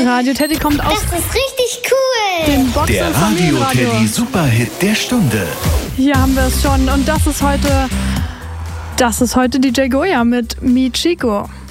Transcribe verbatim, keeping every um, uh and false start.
Radio Teddy kommt aus Das ist richtig cool. den Boxen Der vom Radio Familienradio. Teddy Superhit der Stunde. Hier haben wir es schon und das ist heute, das ist heute D J Goya mit Mi Chico.